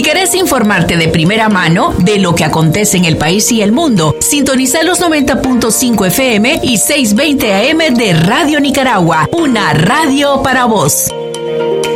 Si querés informarte de primera mano de lo que acontece en el país y el mundo, sintoniza los 90.5 FM y 620 AM de Radio Nicaragua, una radio para vos.